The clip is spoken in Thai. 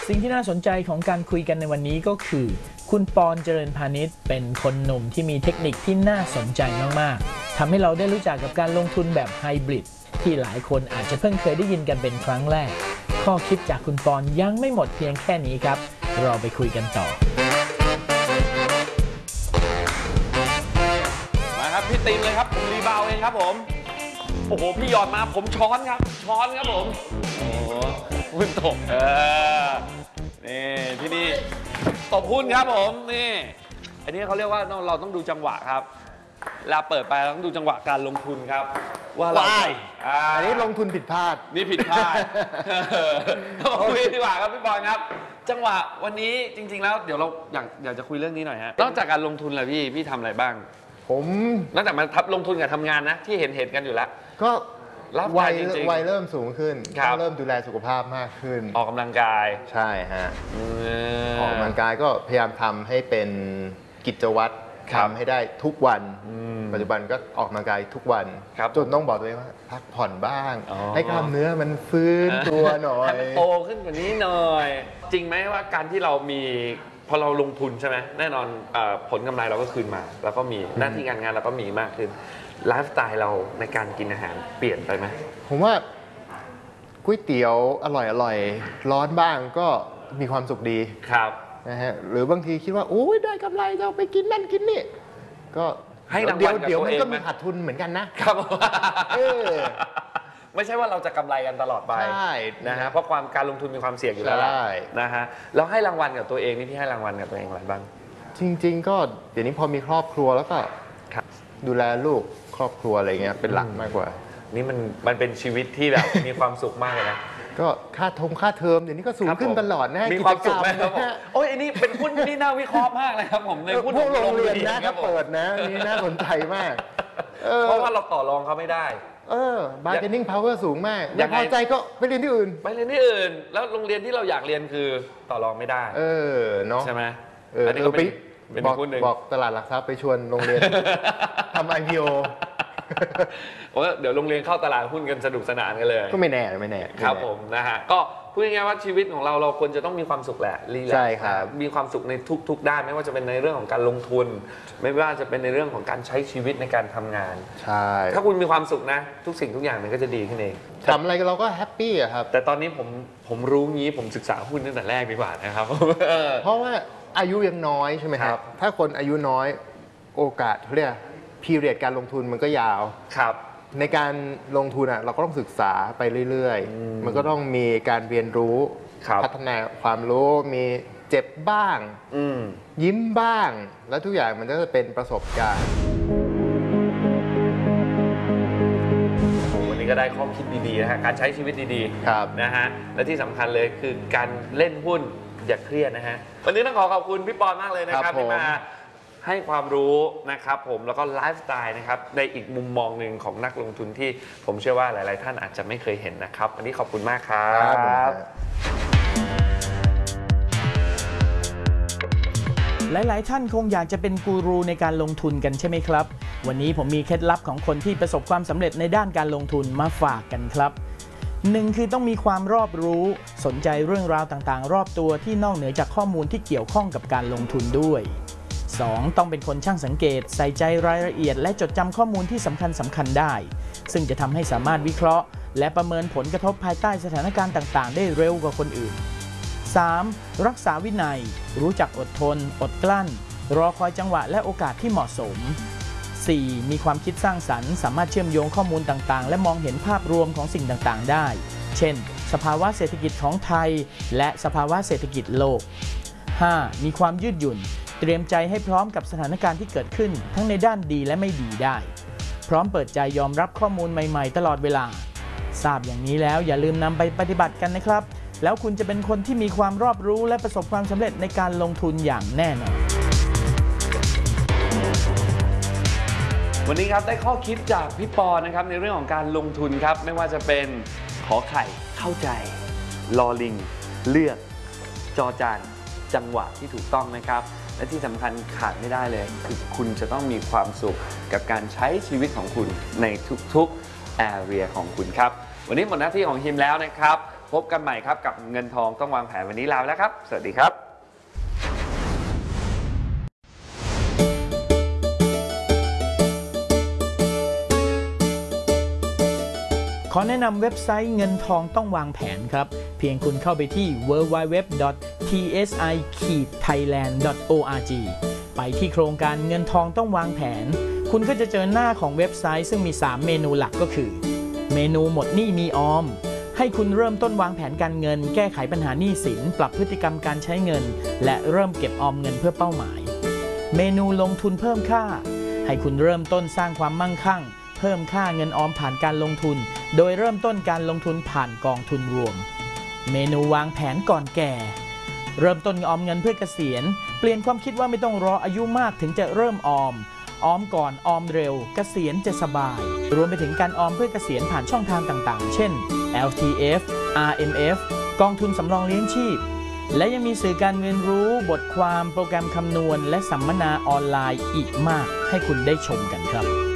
สิ่งที่น่าสนใจของการคุยกันในวันนี้ก็คือคุณปอนเจริญพาณิชย์เป็นคนหนุ่มที่มีเทคนิคที่น่าสนใจมากๆทำให้เราได้รู้จักกับการลงทุนแบบไฮบริดที่หลายคนอาจจะเพิ่งเคยได้ยินกันเป็นครั้งแรกข้อคิดจากคุณปอนยังไม่หมดเพียงแค่นี้ครับเราไปคุยกันต่อมาครับพี่ตีมเลยครับผมรีบาวเองครับผมโอ้โหพี่หยอดมาผมช้อนครับผมโอ้โหหุ้นตกนี่ที่นี่ตบหุ้นครับผมนี่อันนี้เขาเรียกว่าเราต้องดูจังหวะครับเวลาเปิดไปเราต้องดูจังหวะการลงทุนครับว่าเราอันนี้ลงทุนผิดพลาดนี่ผิดพลาดคุยดีกว่าครับพี่บอลครับจังหวะวันนี้จริงๆแล้วเดี๋ยวเราอยากจะคุยเรื่องนี้หน่อยฮะนอกจากการลงทุนแล้วพี่ทำอะไรบ้างผมนอกจากมาลงทุนกับทำงานนะที่เห็นกันอยู่แล้วก็วัยเริ่มสูงขึ้นเริ่มดูแลสุขภาพมากขึ้นออกกำลังกายใช่ฮะออกกำลังกายก็พยายามทำให้เป็นกิจวัตรทำให้ได้ทุกวันปัจจุบันก็ออกกำลังกายทุกวันจนต้องบอกตัวเองว่าพักผ่อนบ้างให้กล้ามเนื้อมันฟื้นตัวหน่อยให้โตขึ้นกว่านี้หน่อยจริงไหมว่าการที่เรามีพอเราลงทุนใช่ไหมแน่นอนผลกำไรเราก็คืนมาแล้วก็มีหน้าที่การงานเราก็มีมากขึ้นไลฟ์สไตล์เราในการกินอาหารเปลี่ยนไปไหมผมว่าก๋วยเตี๋ยวอร่อยร้อนบ้างก็มีความสุขดีครับนะฮะหรือบางทีคิดว่าโอ้ยได้กำไรเราไปกินนั่นกินนี่ก็ให้รางวัลกับตัวเองเดี๋ยวมันก็มีขาดทุนเหมือนกันนะครับไม่ใช่ว่าเราจะกำไรกันตลอดไปใช่นะฮะเพราะการลงทุนมีความเสี่ยงอยู่แล้วนะฮะแล้วให้รางวัลกับตัวเองนี่พี่ให้รางวัลกับตัวเองอะไรบ้างจริงๆก็เดี๋ยวนี้พอมีครอบครัวแล้วก็ดูแลลูกครอบครัวอะไรเงี้ยเป็นหลักมากกว่านี่มันเป็นชีวิตที่แบบมีความสุขมากเลยนะก็ค่าเทอมเดี๋ยวนี้ก็สูงขึ้นตลอดนะมีความสุขไหมครับผมโอ้ยอันนี้เป็นหุ้นที่น่าวิเคราะห์มากเลยครับผมในหุ้นพวกโรงเรียนนะถ้าเปิดนะนี่น่าสนใจมากเพราะว่าเราต่อรองเขาไม่ได้ bargaining power สูงมากไม่พอใจก็ไปเรียนที่อื่นแล้วโรงเรียนที่เราอยากเรียนคือต่อรองไม่ได้เนาะใช่ไหมอันนี้ก็เป็นบอกตลาดหลักทรัพย์ไปชวนโรงเรียนทำ IPO เพราะเดี๋ยวโรงเรียนเข้าตลาดหุ้นกันสนุกสนานกันเลยก็ไม่แน่ครับผมนะฮะก็พูดง่ายๆว่าชีวิตของเราควรจะต้องมีความสุขแหละใช่ครับมีความสุขในทุกด้านไม่ว่าจะเป็นในเรื่องของการลงทุนไม่ว่าจะเป็นในเรื่องของการใช้ชีวิตในการทำงานใช่ถ้าคุณมีความสุขนะทุกสิ่งทุกอย่างมันก็จะดีขึ้นเองทำอะไรเราก็แฮปปี้อะครับแต่ตอนนี้ผมรู้งี้ผมศึกษาหุ้นตั้งแต่แรกดีกว่านะครับเพราะว่าอายุยังน้อยใช่ไหมครับถ้าคนอายุน้อยโอกาสเขาเรียกพีเรียดการลงทุนมันก็ยาวครับในการลงทุนเราก็ต้องศึกษาไปเรื่อยๆมันก็ต้องมีการเรียนรู้พัฒนาความรู้มีเจ็บบ้างยิ้มบ้างแล้วทุกอย่างมันก็จะเป็นประสบการณ์วันนี้ก็ได้ข้อคิดดีๆนะฮะการใช้ชีวิตดีๆนะฮะและที่สำคัญเลยคือการเล่นหุ้นอย่าเครียดนะฮะวันนี้ต้องขอบคุณพี่ปอนมากเลยนะครับที่มาให้ความรู้นะครับผมแล้วก็ไลฟ์สไตล์นะครับในอีกมุมมองหนึ่งของนักลงทุนที่ผมเชื่อว่าหลายๆท่านอาจจะไม่เคยเห็นนะครับวันนี้ขอบคุณมากครับหลายๆท่านคงอยากจะเป็นกูรูในการลงทุนกันใช่ไหมครับวันนี้ผมมีเคล็ดลับของคนที่ประสบความสำเร็จในด้านการลงทุนมาฝากกันครับ1คือต้องมีความรอบรู้สนใจเรื่องราวต่างๆรอบตัวที่นอกเหนือจากข้อมูลที่เกี่ยวข้องกับการลงทุนด้วย2ต้องเป็นคนช่างสังเกตใส่ใจรายละเอียดและจดจำข้อมูลที่สำคัญได้ซึ่งจะทำให้สามารถวิเคราะห์และประเมินผลกระทบภายใต้สถานการณ์ต่างๆได้เร็วกว่าคนอื่น 3. รักษาวินัยรู้จักอดทนอดกลั้นรอคอยจังหวะและโอกาสที่เหมาะสม 4. มีความคิดสร้างสรรค์สามารถเชื่อมโยงข้อมูลต่างๆและมองเห็นภาพรวมของสิ่งต่างๆได้เช่นสภาวะเศรษฐกิจของไทยและสภาวะเศรษฐกิจโลก 5. มีความยืดหยุ่นเตรียมใจให้พร้อมกับสถานการณ์ที่เกิดขึ้นทั้งในด้านดีและไม่ดีได้พร้อมเปิดใจยอมรับข้อมูลใหม่ๆตลอดเวลาทราบอย่างนี้แล้วอย่าลืมนำไปปฏิบัติกันนะครับแล้วคุณจะเป็นคนที่มีความรอบรู้และประสบความสำเร็จในการลงทุนอย่างแน่นอนวันนี้ครับได้ข้อคิดจากพี่ปอนะครับในเรื่องของการลงทุนครับไม่ว่าจะเป็นขอไข่เข้าใจลอลิงเลือกจอจานจังหวะที่ถูกต้องนะครับและที่สำคัญขาดไม่ได้เลยคือคุณจะต้องมีความสุขกับการใช้ชีวิตของคุณในทุกๆ area ของคุณครับวันนี้หมดหน้าที่ของฮิมแล้วนะครับพบกันใหม่ครับกับเงินทองต้องวางแผนวันนี้ลาไปแล้วครับสวัสดีครับขอแนะนำเว็บไซต์เงินทองต้องวางแผนครับเพียงคุณเข้าไปที่ www.tsi-thailand.org ไปที่โครงการเงินทองต้องวางแผนคุณก็จะเจอหน้าของเว็บไซต์ซึ่งมี3เมนูหลักก็คือเมนูหมดหนี้มีออมให้คุณเริ่มต้นวางแผนการเงินแก้ไขปัญหาหนี้สินปรับพฤติกรรมการใช้เงินและเริ่มเก็บออมเงินเพื่อเป้าหมายเมนูลงทุนเพิ่มค่าให้คุณเริ่มต้นสร้างความมั่งคั่งเพิ่มค่าเงินออมผ่านการลงทุนโดยเริ่มต้นการลงทุนผ่านกองทุนรวมเมนูวางแผนก่อนแก่เริ่มต้นออมเงินเพื่อเกษียณเปลี่ยนความคิดว่าไม่ต้องรออายุมากถึงจะเริ่มออมก่อนออมเร็วเกษียณจะสบายรวมไปถึงการออมเพื่อเกษียณผ่านช่องทางต่างๆเช่น LTF RMF กองทุนสำรองเลี้ยงชีพและยังมีสื่อการเรียนรู้บทความโปรแกรมคำนวณและสัมมนาออนไลน์อีกมากให้คุณได้ชมกันครับ